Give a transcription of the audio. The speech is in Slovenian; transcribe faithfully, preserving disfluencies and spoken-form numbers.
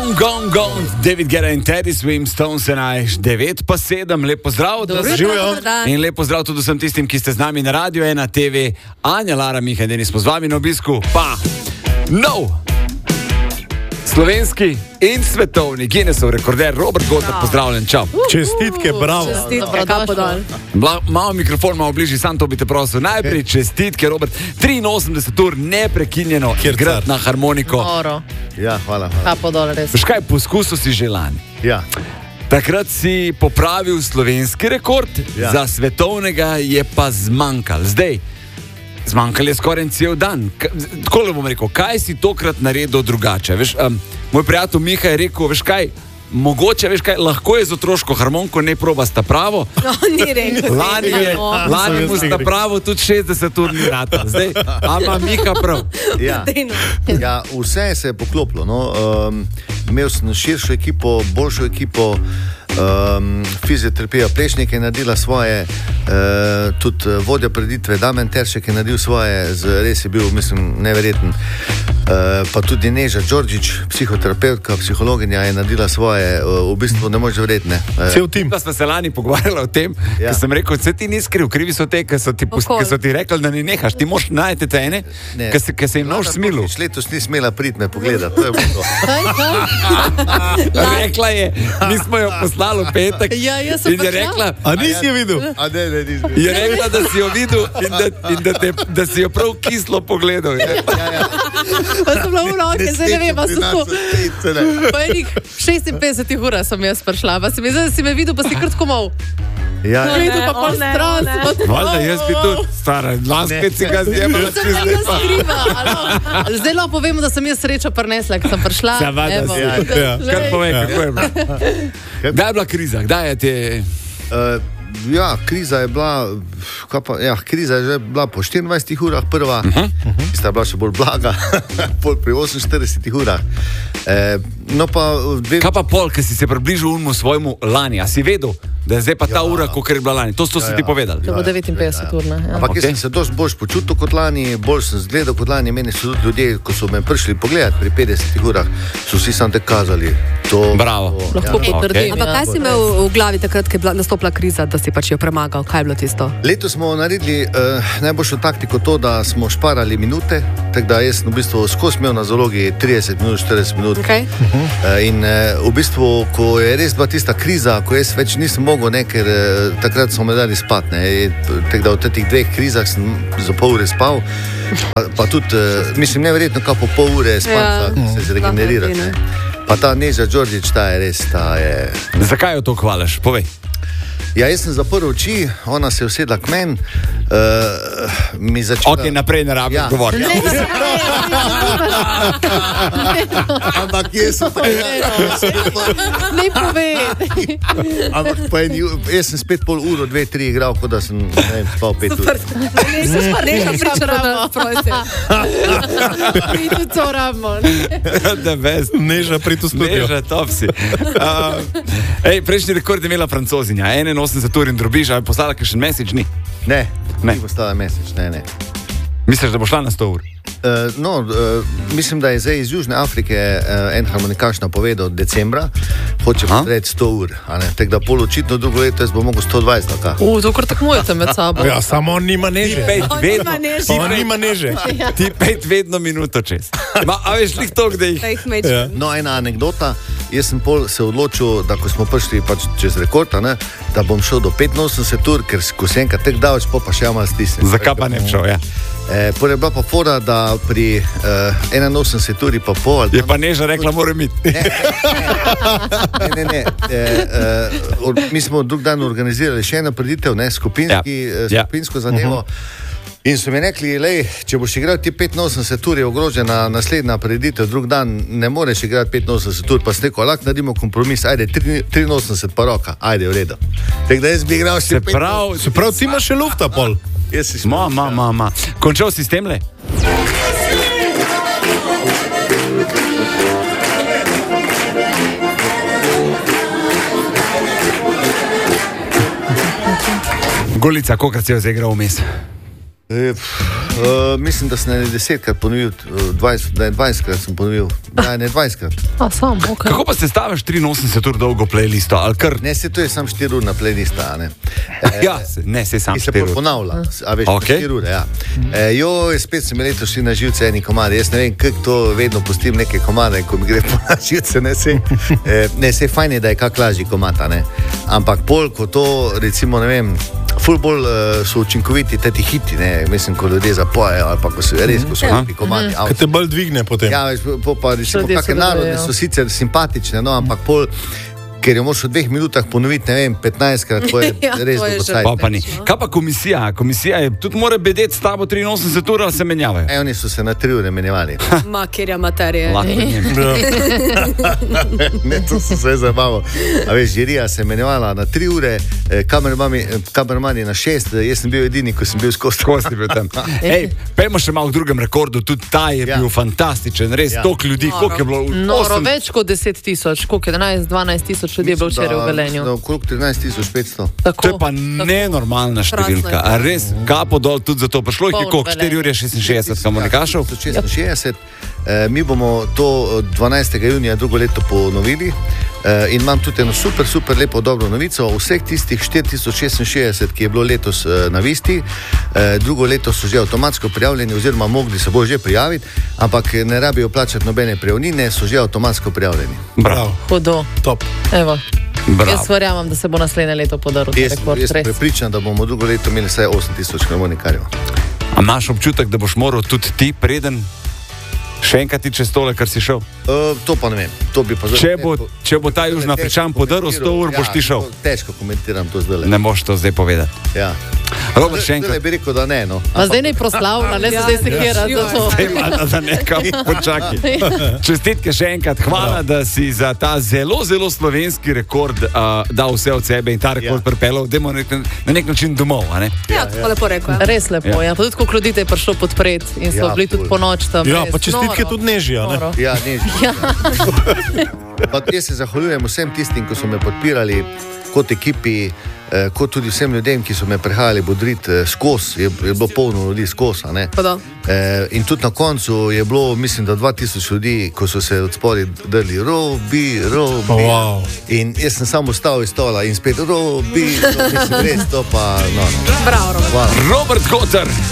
Gone, gone, gone, David Guetta in Teddy Swim, Stones and I, devet pa sedem, lep pozdrav, da se živijo. In lep pozdrav tudi vsem tistim, ki ste z nami na Radio ena T V. Anja, Lara, Miha in Denis smo z vami na obisku. Pa, no, slovenski in svetovni Guinnessov rekorder Robert Gotar, pozdravljen, čau. Čestitke, bravo. Čestitke, kapo dol. Malo mikrofon, malo bližji, sam to bi te prosil. Najprej čestitke, Robert, triinosemdeset ur neprekinjeno igrati na harmoniko. Oro. Ja, hvala, hvala. Kapo dol, res. Veš kaj, poskusil si že lani. Ja. Takrat si popravil slovenski rekord, Ja. za svetovnega je pa zmanjkal. Zdaj, zmanjkal je skoraj cel dan. K- Tako bom rekel, kaj si tokrat naredil drugače? Veš, um, moj prijatelj Miha je rekel, veš kaj, mogoče, veš kaj, lahko je z otroško harmoniko, ne proba sta pravo. No, ni rekel. Lani, je, lani mu sta pravo tudi šestdeset ur ni rata. Zdaj, a ima Miha prav. Ja. Ja, vse se je poklopilo. No. Um, imel sem širšo ekipo, boljšo ekipo, um, fizioterapija Plešnik je naredila svoje, uh, tudi vodja preditve Damjan Teršek je naredil svoje, z, res je bil, mislim, neverjeten. Uh, pa tudi Neža Đorđić, psihoterapeutka, psihologinja je naredila svoje, uh, v bistvu ne moreš verjeti. Ne. Uh, Cel tim. Da smo se lani pogovarjali o tem, Ja. ja. Ker sem rekel, se ti nisi kriv, krivi so te, ki so ti, pust, ki so ti rekli, da ne nehaš, ti moš najti te ene, Ne. ki se, ki se jim nož smilu. Letos ni smela priti me pogledati, to je bilo to. Rekla je, mi smo jo poslali v petek Ja, jaz sem in je prišla. rekla, A nisi je videl? A ne, ne, nisem. je rekla, da si jo videl in da, in da, te, da si jo prav kislo pogledal. Je. Pa sem bila v roke, zdaj ne vem, pa so to. to. Po enih šestinpetdesetih urah sem jaz prišla, pa si mi zdaj, da si me videl, pa si kar tako mal. Ja, ja. Videl pa pol stran. sem pa tako, Valjda, jaz bi tudi stara, lanske si ga zjemala, Sem čez ga lepa. skriva, alo. Zdaj lahko povemo, da sem jaz srečo prinesla, ker sem prišla. Seveda Evo. si. Ja. Kar povej, kako je bilo. Kdaj je bila kriza? Kdaj je te... Uh, ja, kriza je bila, kaj pa, ja, kriza je že bila po štiriindvajsetih urah prva, uh -huh. tista je bila še bolj blaga, pol pri oseminštiridesetih urah. E, no pa dve... Kaj pa pol, ki si se približal unmu svojemu lani? A si vedel, da je zdaj pa ta Ja. ura, koliko je bila lani? To so Ja, si ti ja. povedali. To bo devetinpetdeset ur, ne? Ja. Ampak Ok. jaz sem se dosti bolj počutil kot lani, bolj sem zgledal kot lani. Meni so tudi ljudje, ko so me prišli pogledati pri petdesetih urah, so vsi sam te kazali. To, Bravo. To, Lahko ja. potrdim. Ampak kaj si imel v glavi takrat, ko je bila nastopila kriza, da si pač jo premagal? Kaj je bilo tisto? Letos smo naredili uh, najboljšo taktiko to, da smo šparali minute, tako da jaz sem v bistvu skozi imel na zalogi trideset minut, štirideset minut. Okay. Uh, in uh, v bistvu, ko je res bila tista kriza, ko jaz več nisem mogel, ne, ker uh, takrat smo me dali spat. Ne, tako da v teh dveh krizah sem za pol ure spal, pa, pa tudi, uh, mislim, neverjetno, kako po pol ure spanca Ja. se zregenerirati. Lahko Ne. ti, Pa ta Neža Đorđić, ta je res, ta je... Zakaj jo to hvališ? Povej. Ja, jaz sem zaprl oči, ona se je usedla k meni, uh, mi začela... Ok, naprej ne rabiš Ja. govoriti. Ampak jaz sem pa... Ne povej. Ampak po eni, u- jaz sem spet pol uro, dve, tri igral, kot da sem, ne vem, spal pet ur. Nisem pa nekaj pričaramo. Mi tudi to rabimo. Da veš. Neža pri tu studiu. Neža, top si. Uh, ej, prejšnji rekord je imela Francozinja, enainosemdeset ur in drobiž, ali poslala kakšen message, ni? Ne, Ne. ni postala mesec, ne, ne. Misliš, da bo šla na sto ur? Uh, no, uh, mislim, da je zdaj iz Južne Afrike uh, en harmonikaš napovedal decembra, hoče Aha. potreti sto ur, a ne, tako da pol očitno drugo leto jaz bom mogel sto dvajset, ali kaj. U, to kar tekmujete med sabo. Ja, samo on nima Ti neže. pej vedno, neže. Pa on nima neže. ti pej vedno minuto čez. Ma, a veš, lik to, kde jih... Da jih meč. Ja. No, ena anekdota, jaz sem pol se odločil, da ko smo prišli pač čez rekord, a ne, da bom šel do petinosemdeset ur, ker ko se enkrat tek daleč, pol pa še malo stisnem. Zakaj pa ne bi šel, ja? E, Prej je bila pa fora, da pri uh, enainosemdeset uri pa pol... ali Je tam- pa Neža rekla, mora imeti. Ne, ne, ne. E, e, or, mi smo drug dan organizirali še eno preditev, ne, skupinski, Ja. ja. Ja. skupinsko zadevo. Uh -huh. In so mi rekli, lej, če boš igral ti petinosemdeset ur, je ogrožena naslednja preditev, drug dan ne moreš igrati petinosemdeset ur, pa s neko lahko naredimo kompromis, ajde, triinosemdeset pa roka, ajde, v redu. Tako da jaz bi igral še Se pravi, Se prav, ti imaš še lufta pol. Jaz si ma, ma, ma, ma. Končal si s tem le? Golica, kolikrat si jo zaigral vmes? E, pf, uh, mislim, da sem ne desetkrat ponovil, dvajset, ne dvajsetkrat sem ponovil, ne, ne dvajsetkrat. A, sam, okay. Kako pa se staviš triinosemdeset ur dolgo playlisto? Ali kar... Ne, se to je sam štiri ure na playlista, a ne. E, Ja, se- ne, se sam Ki se štiri ure. ponavlja, a veš, Ok. okay. štiri ure, ja. E, jo, spet sem letos šli na živce eni komadi, jaz ne vem, kako to vedno pustim neke komade, ko mi gre po na živce, ne se. E, ne, se fajn je, da je kak lažji komata, ne. Ampak pol, ko to, recimo, ne vem, ful bolj uh, so učinkoviti te ti hiti, ne, mislim, ko ljudje zapojejo, ali pa ko so res, ko so Ja. lepi komadi. Mm. Kaj te bolj dvigne potem? Ja, veš, po, pa recimo, Ljudje kakšne sodelujejo. narodne so sicer simpatične, no, ampak pol, ker jo moraš v dveh minutah ponoviti, ne vem, petnajstkrat, to je Ja, res to je dolgo že- cajt. Pa, pa ni. Kaj pa komisija? Komisija je tudi mora bedeti s tabo triinosemdeset ur ali se menjavajo. E, oni so se na tri ure menjevali. Makerja materije. Lahko njim. Ne, to so se zabavali. A veš, žirija se je menjevala na tri ure, eh, kamermani, eh, kamermani na šest, eh, jaz sem bil edini, ko sem bil skozi. Skozi je bil tam. Ej, pejmo še malo v drugem rekordu, tudi ta je Ja. bil fantastičen, res Ja. toliko ljudi, koliko je bilo? Noro, Osem- več kot deset tisoč, koliko je enajst, dvanajst tisoč ljudi je bilo včeraj v Velenju. Okrog trinajst tisoč petsto. Tako, To je pa tako. nenormalna Krasno številka. je. A res, kapo dol tudi za to. Prišlo jih je Polno koliko? Velenje. štiri ure šestinšestdeset komunikašov. šestinošestdeset. E, mi bomo to dvanajstega junija drugo leto ponovili. E, in imam tudi eno super, super lepo dobro novico. Vseh tistih štiri tisoč šestinšestdeset, ki je bilo letos e, na Visti, e, drugo leto so že avtomatsko prijavljeni, oziroma mogli se bo že prijaviti, ampak ne rabijo plačati nobene prijavnine, so že avtomatsko prijavljeni. Bravo, Hudo. top. Evo. Bravo. Jaz verjamem, da se bo naslednje leto podaril ta Jaz, rekord. jaz sem Res. prepričan, da bomo drugo leto imeli vsaj osem tisoč harmonikarjev. A imaš občutek, da boš moral tudi ti preden še enkrat iti čez tole, kar si šel? Uh, to pa ne vem. To bi pa zdaj- Če bo, ne, to- če bo ta to je Južna težko Afričan podaril sto ur, komentiral. boš ti šel. to Težko komentiram to zdaj. Ne moš to zdaj povedati. Ja. Robert, še Zdaj enkrat. bi rekel, da ne. No. Ma zdaj ne proslavlja, ne se zdaj sekira za to. Zdaj malo za nekam počakaj. Čestitke še enkrat. Hvala, da si za ta zelo, zelo slovenski rekord uh, dal vse od sebe in ta rekord Ja. pripeljal, da na, na nek način domov. A ne? Ja, tako lepo rekel. ja. Res lepo, ja. Pa tudi koliko ljudi te je prišlo podpreti in so Ja, bili tudi ful. po noč tam. Ja, res. pa čestitke Noro. tudi nežijo, ne? Noro. Ja, ne. Ja. Pa jaz se zahvaljujem vsem tistim, ki so me podpirali, kot ekipi, eh, kot tudi vsem ljudem, ki so me prihajali bodriti eh, skozi. Je, je bilo polno ljudi skozi. a ne. Pa da. Eh, in tudi na koncu je bilo, mislim, da dva tisoč ljudi, ko so se od spodaj drli, robi, robi. Wow. In jaz sem samo vstal iz stola in spet robi, robi, res to pa. No, no. Bravo, Robert. Hvala. Robert Gotar.